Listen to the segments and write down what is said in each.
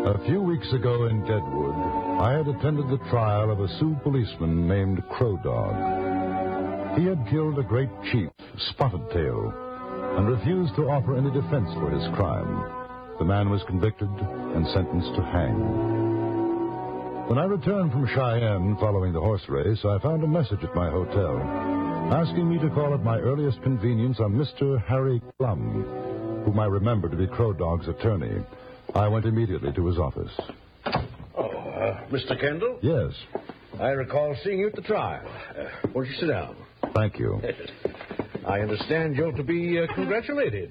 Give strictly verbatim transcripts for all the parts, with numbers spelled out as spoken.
A few weeks ago in Deadwood, I had attended the trial of a Sioux policeman named Crow Dog. He had killed a great chief, Spotted Tail, and refused to offer any defense for his crime. The man was convicted and sentenced to hang. When I returned from Cheyenne following the horse race, I found a message at my hotel asking me to call at my earliest convenience on Mister Harry Clum, whom I remembered to be Crow Dog's attorney. I went immediately to his office. Oh, uh, Mister Kendall? Yes. I recall seeing you at the trial. Uh, won't you sit down? Thank you. I understand you're to be uh, congratulated.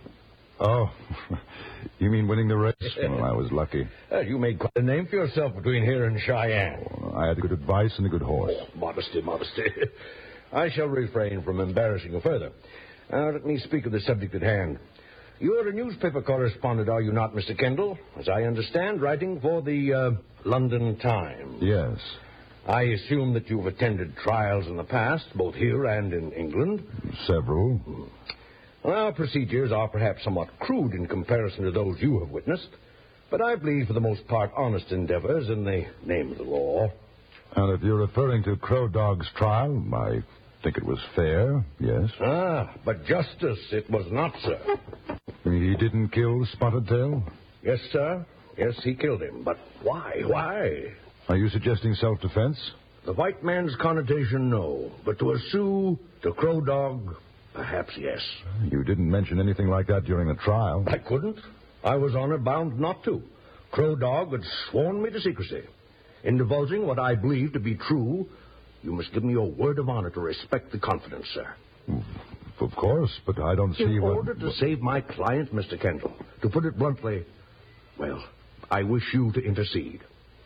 Oh, you mean winning the race? Well, I was lucky. Uh, you made quite a name for yourself between here and Cheyenne. Oh, I had good advice and a good horse. Oh, modesty, modesty. I shall refrain from embarrassing you further. Now, let me speak of the subject at hand. You're a newspaper correspondent, are you not, Mister Kendall? As I understand, writing for the uh, London Times. Yes. I assume that you've attended trials in the past, both here and in England. Several. Well, our procedures are perhaps somewhat crude in comparison to those you have witnessed, but I believe for the most part honest endeavors in the name of the law. And if you're referring to Crow Dog's trial, I think it was fair, yes. Ah, but justice it was not, sir. He didn't kill Spotted Tail? Yes, sir. Yes, he killed him. But why? Why? Are you suggesting self-defense? The white man's connotation, no. But to a Sioux, to Crow Dog, perhaps yes. You didn't mention anything like that during the trial. I couldn't. I was honor bound not to. Crow Dog had sworn me to secrecy. In divulging what I believe to be true, you must give me your word of honor to respect the confidence, sir. Of course, but I don't see In what... order to save my client, Mister Kendall, to put it bluntly, well, I wish you to intercede.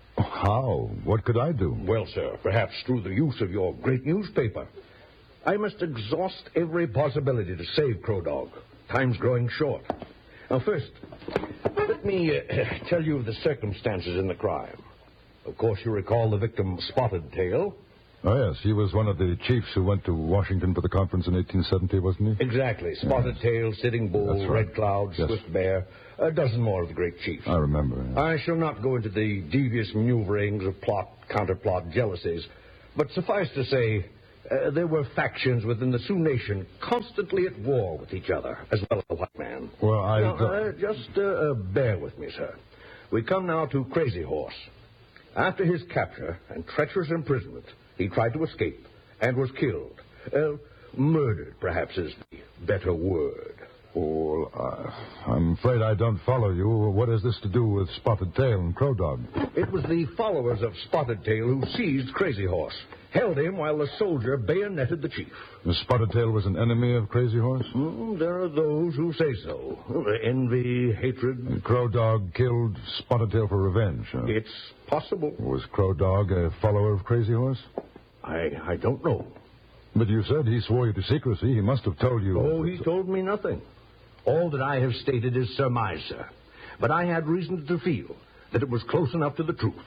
How? What could I do? Well, sir, perhaps through the use of your great newspaper. I must exhaust every possibility to save Crow Dog. Time's growing short. Now, first, let me uh, tell you of the circumstances in the crime. Of course, you recall the victim, Spotted Tail. Oh, yes, he was one of the chiefs who went to Washington for the conference in eighteen seventy, wasn't he? Exactly. Spotted Yes. Tail, Sitting Bull, That's right. Red Cloud, Yes. Swift Bear, a dozen more of the great chiefs. I remember. Yes. I shall not go into the devious maneuverings of plot, counterplot, jealousies, but suffice to say, uh, there were factions within the Sioux Nation constantly at war with each other, as well as the white man. Well, I... Now, uh, just uh, uh, bear with me, sir. We come now to Crazy Horse. After his capture and treacherous imprisonment, he tried to escape and was killed. Uh, murdered, perhaps, is the better word. Oh, uh, I'm afraid I don't follow you. What has this to do with Spotted Tail and Crow Dog? It was the followers of Spotted Tail who seized Crazy Horse, held him while the soldier bayoneted the chief. The Spotted Tail was an enemy of Crazy Horse? Mm, there are those who say so. Envy, hatred. And Crow Dog killed Spotted Tail for revenge, huh? It's possible. Was Crow Dog a follower of Crazy Horse? I, I don't know. But you said he swore you to secrecy. He must have told you... Oh, he told me nothing. All that I have stated is surmise, sir. But I had reason to feel that it was close enough to the truth.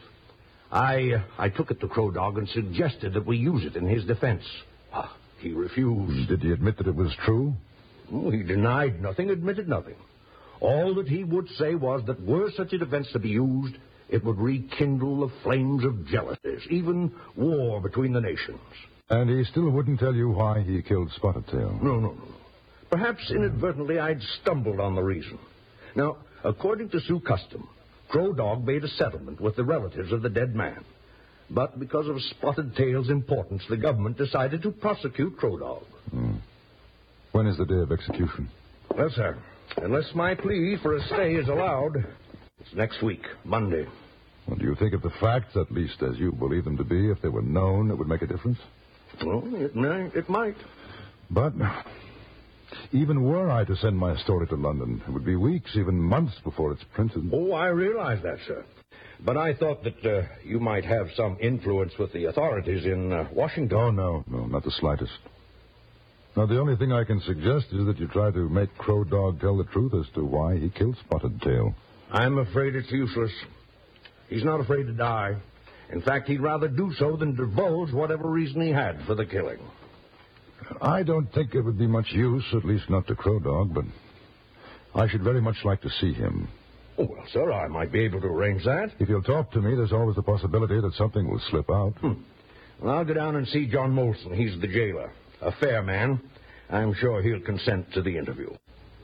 I uh, I took it to Crow Dog and suggested that we use it in his defense. Ah, he refused. Did he admit that it was true? Oh, he denied nothing, admitted nothing. All that he would say was that were such a defense to be used, it would rekindle the flames of jealousies, even war between the nations. And he still wouldn't tell you why he killed Spotted Tail? No, no, no. Perhaps inadvertently I'd stumbled on the reason. Now, according to Sioux custom, Crow Dog made a settlement with the relatives of the dead man. But because of Spotted Tail's importance, the government decided to prosecute Crow Dog. Hmm. When is the day of execution? Well, sir, unless my plea for a stay is allowed, it's next week, Monday. Well, do you think if the facts, at least as you believe them to be, if they were known, it would make a difference? Well, it may, it might. But even were I to send my story to London, it would be weeks, even months before it's printed. Oh, I realize that, sir. But I thought that uh, you might have some influence with the authorities in uh, Washington. Oh, no, no, not the slightest. Now, the only thing I can suggest is that you try to make Crow Dog tell the truth as to why he killed Spotted Tail. I'm afraid it's useless. He's not afraid to die. In fact, he'd rather do so than divulge whatever reason he had for the killing. I don't think it would be much use, at least not to Crow Dog, but I should very much like to see him. Oh, well, sir, I might be able to arrange that. If you'll talk to me, there's always the possibility that something will slip out. Hmm. Well, I'll go down and see John Molson. He's the jailer. A fair man. I'm sure he'll consent to the interview.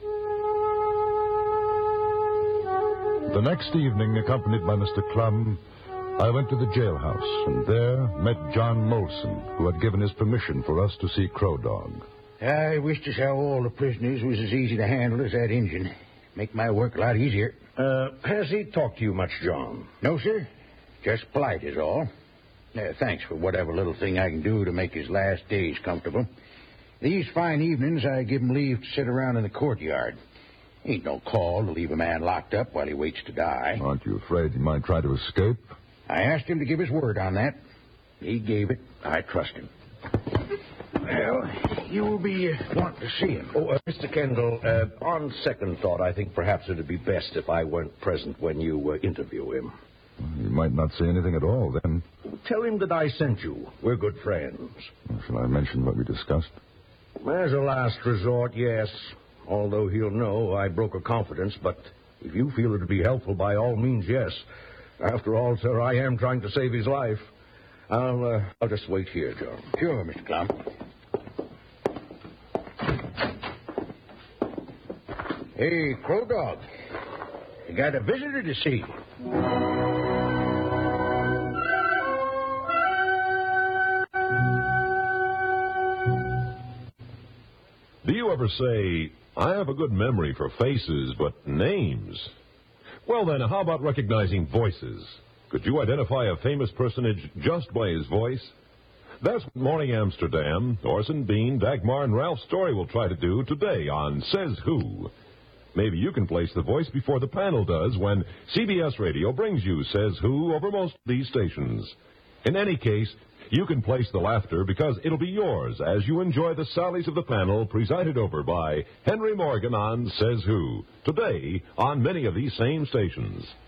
The next evening, accompanied by Mister Clum, I went to the jailhouse, and there met John Molson, who had given his permission for us to see Crow Dog. I wish to how all the prisoners was as easy to handle as that Injun. Make my work a lot easier. Uh, has he talked to you much, John? No, sir. Just polite is all. Uh, thanks for whatever little thing I can do to make his last days comfortable. These fine evenings, I give him leave to sit around in the courtyard. Ain't no call to leave a man locked up while he waits to die. Aren't you afraid he might try to escape? I asked him to give his word on that. He gave it. I trust him. Well, you'll be uh, wanting to see him. Oh, uh, Mister Kendall, uh, on second thought, I think perhaps it would be best if I weren't present when you uh, interview him. You might not say anything at all, then. Tell him that I sent you. We're good friends. Shall I mention what we discussed? As a last resort, yes. Although he'll know I broke a confidence, but if you feel it'd be helpful, by all means, yes. After all, sir, I am trying to save his life. I'll, uh, I'll just wait here, John. Sure, Mister Clum. Hey, Crow Dog. You got a visitor to see. Do you ever say, I have a good memory for faces, but names? Well, then, how about recognizing voices? Could you identify a famous personage just by his voice? That's what Morning Amsterdam, Orson Bean, Dagmar, and Ralph Story will try to do today on Says Who. Maybe you can place the voice before the panel does when C B S Radio brings you Says Who over most of these stations. In any case, you can place the laughter because it'll be yours as you enjoy the sallies of the panel presided over by Henry Morgan on Says Who, today on many of these same stations.